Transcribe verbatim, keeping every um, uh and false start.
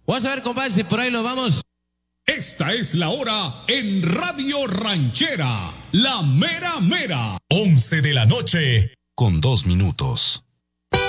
Vamos a ver, compadre, si por ahí lo vamos. Esta es la hora en Radio Ranchera, la mera mera. Once de la noche, con dos minutos.